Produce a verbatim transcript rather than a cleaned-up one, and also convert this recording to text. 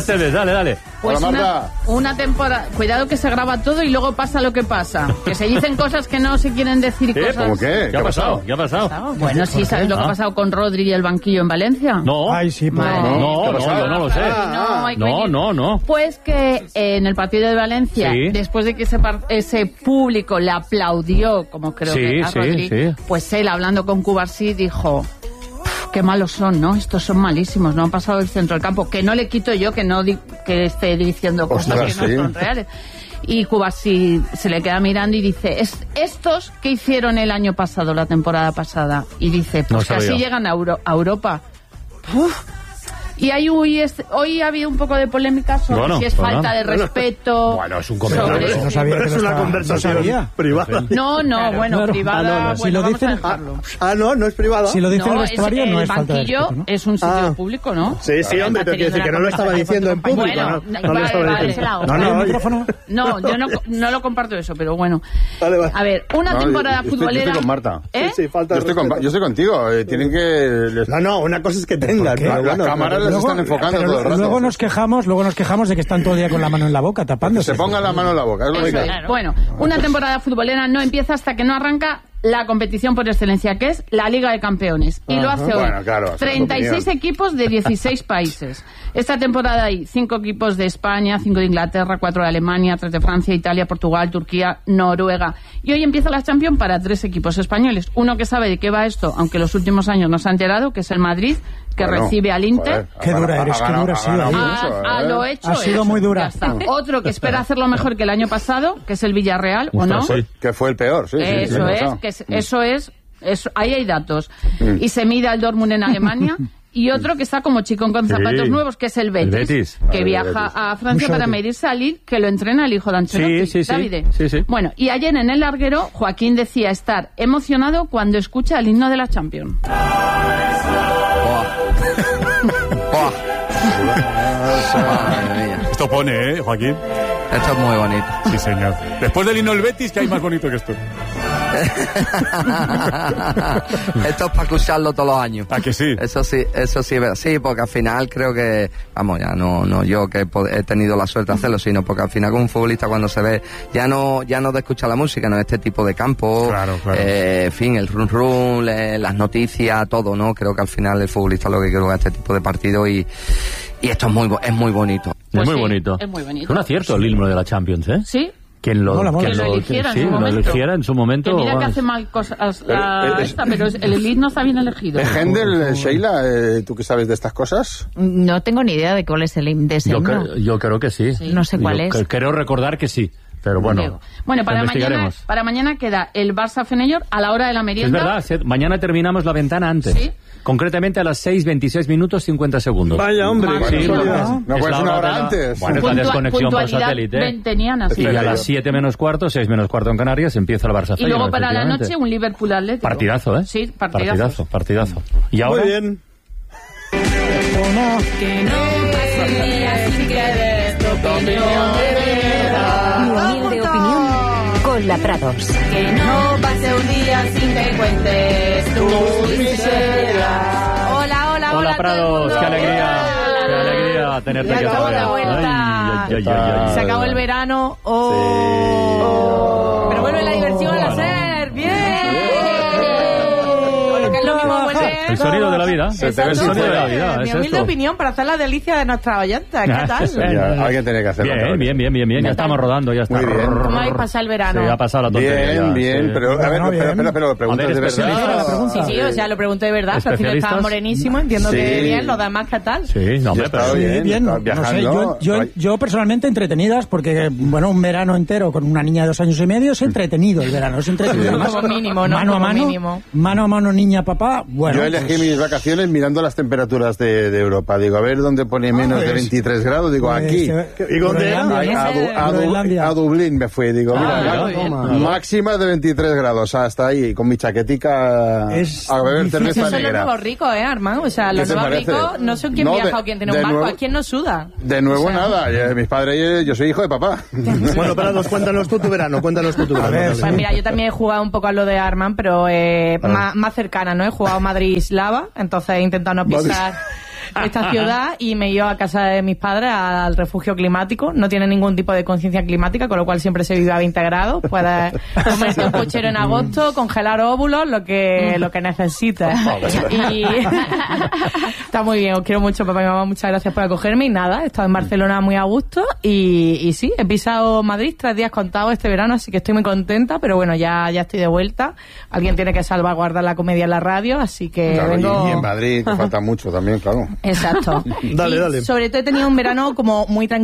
Marta Esteves, dale, dale. Pues Hola, una, Marta. una temporada... Cuidado que se graba todo y luego pasa lo que pasa. Que se dicen cosas que no se quieren decir ¿Qué? cosas... ¿Cómo qué? ¿Qué ha pasado? ¿Qué ha pasado? Bueno, sí, ¿sabes lo que ha pasado con Rodri y el banquillo en Valencia? No. Ay, sí, pero... Madre. No, ¿Qué ha no, pasado? yo no lo sé. No, hay que No, venir. no, no. Pues que eh, en el partido de Valencia, Sí. después de que ese, par- ese público le aplaudió, como creo Sí, que a sí, Rodri, sí. pues él, hablando con Cubarsí, dijo... Qué malos son, ¿no? Estos son malísimos, no han pasado del centro del campo. Que no le quito yo que no di- que esté diciendo cosas Ostras, que no sí. son reales. Y Cubarsí se le queda mirando y dice, es, estos que hicieron el año pasado, la temporada pasada, y dice, No pues que así sabía. llegan a, Euro- a Europa. Uf. Y ahí hoy, es, hoy ha habido un poco de polémica sobre Bueno, si es bueno. falta de respeto. Bueno, es un sobre- comentario. No sabía Pero que es lo una estaba- conversación no sabía. privada. No, no, bueno, claro. privada, Ah, no, no. Si bueno, lo vamos dicen- a dejarlo. Ah, no, no es privada. Si lo dice el No, es, vestuario, el no es falta de banquillo respeto, ¿no? es un sitio Ah. público, ¿no? Sí, sí, hombre, pero quiero decir que no lo estaba diciendo en público. Bueno, no, no, no lo vale, estaba vale. diciendo. No, ¿Hay no, un oye. micrófono? No, yo no, no lo comparto eso, pero bueno. Vale, vale. A ver, una No, temporada yo estoy- yo futbolera... estoy con Marta. ¿Eh? Sí, sí, falta Yo de estoy, con, respeto. yo estoy contigo. eh, tienen que... les- No, no, una cosa es que tengan. qué? pero Las bueno, cámaras pero- les están enfocando pero todo el rato. luego nos quejamos, luego nos quejamos de que están todo el día con la mano en la boca, tapándose. Se pongan la mano en la boca. Es lo Eso que- es. Bueno, una temporada futbolera no empieza hasta que no arranca la competición por excelencia, que es la Liga de Campeones. Y lo Ajá. hace hoy. Bueno, claro, esa es tu treinta y seis opinión. equipos de dieciséis países. Esta temporada hay cinco equipos de España, cinco de Inglaterra, cuatro de Alemania, tres de Francia, Italia, Portugal, Turquía, Noruega. Y hoy empieza la Champions para tres equipos españoles. Uno que sabe de qué va esto, aunque los últimos años no se ha enterado, que es el Madrid, que Bueno, recibe al Inter. joder, Qué ha dura ganado- eres, ha qué ganado- dura ha ha sido ganado ahí, A, mucho, a ¿eh? lo hecho Ha sido es. muy dura. Ya está. Otro que espera hacerlo mejor que el año pasado, que es el Villarreal, ¿o no? Ostras, sí. Que fue el peor, sí. sí, sí, Eso el es, pasado. que es- eso es, eso, ahí hay datos. Y se mide al Dortmund en Alemania. Y otro que está como chicón con Sí. zapatos nuevos, que es el Betis, El Betis. que Vale, viaja Betis. a Francia Mucho para Betis. medirse al Lille, que lo entrena el hijo de Ancelotti, Sí, sí, sí. Davide. Sí, sí. Bueno, y ayer en el larguero, Joaquín decía estar emocionado cuando escucha el himno de la Champions. Madre mía. Esto pone, ¿eh, Joaquín? Esto es muy bonito. Sí, señor. Después del himno del Betis, ¿qué hay más bonito que esto? Esto es para escucharlo todos los años. ¿A que sí? Eso sí, eso sí, es verdad. Sí, porque al final creo que, vamos, ya no, no yo que he pod- he tenido la suerte de hacerlo, sino porque al final con un futbolista cuando se ve, ya no, ya no de escuchar la música, no este tipo de campo, Claro, claro. eh, en fin, el run run, le- las noticias, todo, ¿no? Creo que al final el futbolista lo que quiere es este tipo de partido y, y esto es muy, bo- es muy bonito. Pues es muy sí, bonito. es muy bonito. Es un acierto el himno de la Champions, ¿eh? ¿Sí? Quien lo, Mola, mola. quien Que lo eligiera en sí, su lo momento. eligiera en su momento. Que mira que vamos. hace mal cosas la, Eh, eh, esta, pero es- el himno está bien elegido. ¿De Händel, eh, Sheila, eh, tú que sabes de estas cosas? No tengo ni idea de cuál es el himno de ese Yo, himno. cre- yo creo que sí. No sé cuál Yo es. cre- Creo recordar que sí. Pero bueno, Bueno, para lo mañana, investigaremos. para mañana queda el Barça Fenellor a la hora de la Es merienda. verdad, sí, mañana terminamos la ventana antes. Sí. Concretamente a las seis, veintiséis minutos, cincuenta segundos. Vaya, hombre. Madre qué mía. casualidad. No Es puede la ser una hora de la- antes. Bueno, es la Puntua- desconexión por puntualidad satélite. venteniana, sí. Y a Espera, las yo. siete menos cuarto, seis menos cuarto en Canarias, empieza el Barça Y Feyenoord, luego para la efectivamente. noche un Liverpool Atlético. Partidazo, ¿eh? Sí, partidazo. Partidazo, partidazo. Y ahora... Muy bien. Que no pase un día sin que des tu opinión de verdad. Mi humilde opinión con la Prados. Que no pase un día sin que cuentes tus miserias. Hola, hola, hola. Hola, todo el Prados, mundo. qué alegría, qué alegría tenerte Ya aquí acabó otra la vez. vuelta. Ay, ay, ay, ay, ay. Se acabó el verano. Oh. Pero vuelve la diversión a la ser. Bien. Porque es lo mismo vuelve. El sonido de la vida. Se El te ve sin sonido de la fuera. vida. Mi es humilde esto. opinión para hacer la delicia de nuestra oyenta. ¿Qué tal? Ya, alguien tiene que hacerlo. Bien, bien, bien, bien, bien. Ya estamos rodando, ya está. Muy bien. ¿Cómo habéis pasado el verano? Sí, ha pasado la tontería. Bien, ya, bien, sí. pero a ver, Bueno, pero, bien. espera, pero, preguntas A ver, de especialista verdad. la pregunta. Sí, sí, o sea, lo pregunté de verdad. Perfil estaba ¿Especialistas? morenísimo, entiendo que Sí. bien, los demás, ¿qué tal? Sí, no, Yo hombre, estaba pero... Sí, bien, bien, estaba no sé, viajando. yo, yo, Ay. yo personalmente entretenidas, porque, bueno, un verano entero con una niña de dos años y medio es entretenido el verano, es entretenido. Como Además, mínimo, ¿no? Mano a Como mano, mínimo. mano a mano, niña, papá, bueno. Yo elegí pues, mis vacaciones mirando las temperaturas de, de Europa. Digo, a ver dónde pone menos pues, de veintitrés grados. Digo, pues, aquí. eh, ¿Y dónde era? Groenlandia, Ay, ¿no? a, Du- a Du- Groenlandia. a Dublín me fui. Digo, Ah, mira, muy bien. Toma. máxima de veintitrés grados. Hasta ahí, con mi chaquetica Es a beber difícil. cerveza Esos son los negra. nuevos ricos, ¿eh, Armando? O sea, ¿Qué los te nuevos parece? ricos, no sé quién No, viaja de- o quién tiene de un barco, nuevo- ¿a quién no suda? De nuevo O sea, nada. eh, Mis padres, yo soy hijo de papá. Bueno, Prados, cuéntanos tú tu verano, cuéntanos tú tu verano. ver, Pues mira, yo también he jugado un poco a lo de Arman, pero eh, más, más cercana, ¿no? He jugado Madrid-Slava, entonces he intentado no pisar... esta ciudad y me iba a casa de mis padres al refugio climático. No tiene ningún tipo de conciencia climática, con lo cual siempre se vive a veinte grados. Puedes comerte un puchero en agosto, congelar óvulos, lo que lo que necesites. Y está muy bien, os quiero mucho, papá y mamá, muchas gracias por acogerme. Y nada, he estado en Barcelona muy a gusto y, y sí, he pisado Madrid tres días contados este verano, así que estoy muy contenta, pero bueno, ya, ya estoy de vuelta. Alguien tiene que salvaguardar la comedia en la radio, así que claro, vengo... y en Madrid te falta mucho también, claro. Exacto. Dale, y dale. sobre todo he tenido un verano como muy tranquilo.